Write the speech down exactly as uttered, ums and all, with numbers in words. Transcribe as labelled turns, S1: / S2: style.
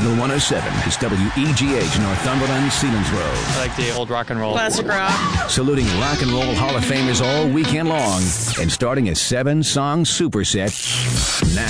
S1: Signal one oh seven is W E G H Northumberland, Selinsgrove.
S2: I like the old rock and roll.
S3: Classic rock.
S1: Saluting rock and roll Hall of Famers all weekend long and starting a seven-song superset now.